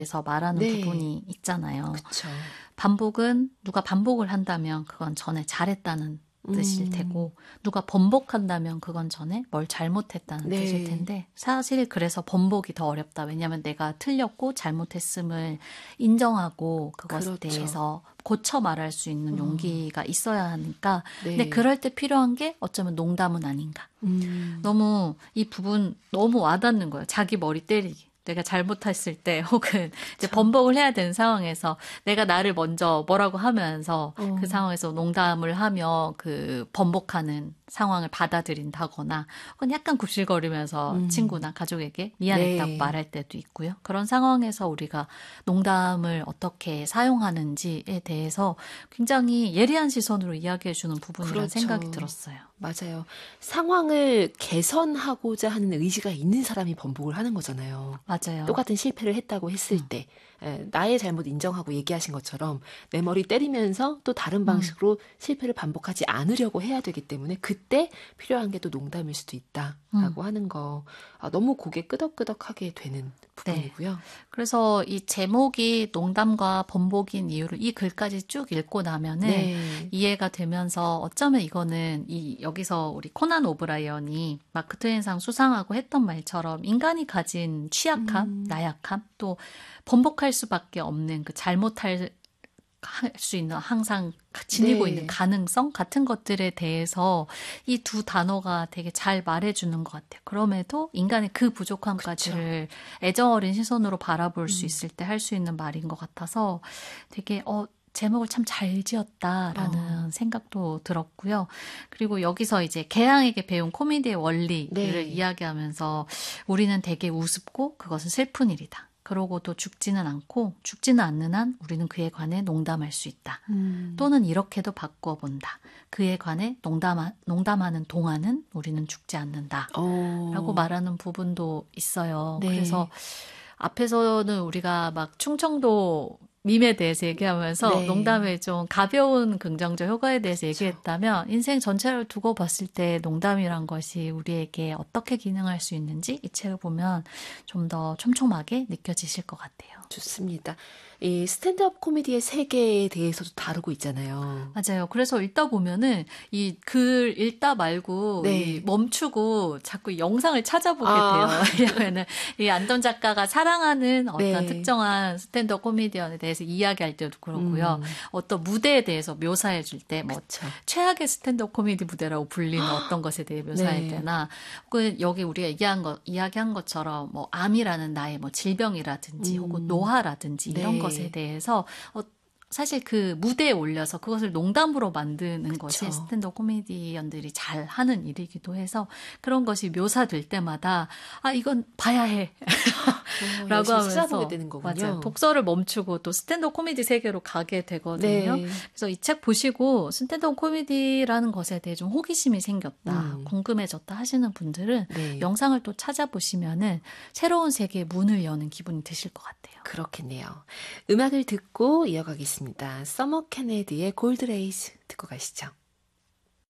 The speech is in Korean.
대해서 말하는 네. 부분이 있잖아요. 그쵸. 반복은 누가 반복을 한다면 그건 전에 잘했다는 뜻일 테고 누가 번복한다면 그건 전에 뭘 잘못했다는 네. 뜻일 텐데 사실 그래서 번복이 더 어렵다. 왜냐하면 내가 틀렸고 잘못했음을 인정하고 그것에 그렇죠. 대해서 고쳐 말할 수 있는 용기가 있어야 하니까 네. 근데 그럴 때 필요한 게 어쩌면 농담은 아닌가. 너무 이 부분 너무 와닿는 거예요. 자기 머리 때리기. 내가 잘못했을 때 혹은 이제 번복을 해야 되는 상황에서 내가 나를 먼저 뭐라고 하면서 그 상황에서 농담을 하며 그 번복하는 상황을 받아들인다거나 혹은 약간 굽실거리면서 친구나 가족에게 미안했다고 네. 말할 때도 있고요. 그런 상황에서 우리가 농담을 어떻게 사용하는지에 대해서 굉장히 예리한 시선으로 이야기해 주는 부분이라는 그렇죠. 생각이 들었어요. 맞아요. 상황을 개선하고자 하는 의지가 있는 사람이 번복을 하는 거잖아요. 맞아요. 똑같은 실패를 했다고 했을 때 나의 잘못 인정하고 얘기하신 것처럼 내 머리 때리면서 또 다른 방식으로 실패를 반복하지 않으려고 해야 되기 때문에 그때 필요한 게 또 농담일 수도 있다라고 하는 거 너무 고개 끄덕끄덕하게 되는 부분이고요. 그래서 이 제목이 농담과 번복인 이유를 이 글까지 쭉 읽고 나면은 네. 이해가 되면서 어쩌면 이거는 여기서 우리 코난 오브라이언이 마크 트웨인상 수상하고 했던 말처럼 인간이 가진 취약함, 나약함, 또 번복할 수밖에 없는 그 할 수 있는 항상 지니고 있는 가능성 같은 것들에 대해서 이 두 단어가 되게 잘 말해주는 것 같아요. 그럼에도 인간의 그 부족함까지를 애정 어린 시선으로 바라볼 수 있을 때 할 수 있는 말인 것 같아서 되게 제목을 참 잘 지었다라는 생각도 들었고요. 그리고 여기서 이제 개항에게 배운 코미디의 원리를 이야기하면서 우리는 되게 우습고 그것은 슬픈 일이다. 그러고도 죽지는 않고 죽지는 않는 한 우리는 그에 관해 농담할 수 있다. 또는 이렇게도 바꿔본다. 그에 관해 농담하는 동안은 우리는 죽지 않는다. 라고 말하는 부분도 있어요. 그래서 앞에서는 우리가 막 충청도 밈에 대해서 얘기하면서 농담의 좀 가벼운 긍정적 효과에 대해서 얘기했다면 인생 전체를 두고 봤을 때 농담이란 것이 우리에게 어떻게 기능할 수 있는지 이 책을 보면 좀 더 촘촘하게 느껴지실 것 같아요. 좋습니다. 이 스탠드업 코미디의 세계에 대해서도 다루고 있잖아요. 맞아요. 그래서 읽다 보면은 이 글 읽다 말고 이 멈추고 자꾸 영상을 찾아보게 돼요. 왜냐면은 이 안돈 작가가 사랑하는 어떤 특정한 스탠드업 코미디언에 대해서 이야기할 때도 그렇고요. 어떤 무대에 대해서 묘사해 줄 때 뭐 최악의 스탠드업 코미디 무대라고 불리는 어떤 것에 대해 묘사할 때나 혹은 여기 우리가 이야기한 것처럼 뭐 암이라는 나의 뭐 질병이라든지 혹은 노화라든지 이런 것에 대해서 사실 그 무대에 올려서 그것을 농담으로 만드는 것이 스탠드업 코미디언들이 잘 하는 일이기도 해서 그런 것이 묘사될 때마다 이건 봐야 해 라고 하면서 찾아보게 되는 거군요. 맞아요. 독서를 멈추고 또 스탠드업 코미디 세계로 가게 되거든요. 그래서 이 책 보시고 스탠드업 코미디라는 것에 대해 좀 호기심이 생겼다, 궁금해졌다 하시는 분들은 영상을 또 찾아보시면은 새로운 세계의 문을 여는 기분이 드실 것 같아요. 그렇겠네요. 음악을 듣고 이어가겠습니다. 서머 케네디의 골드레이스 듣고 가시죠.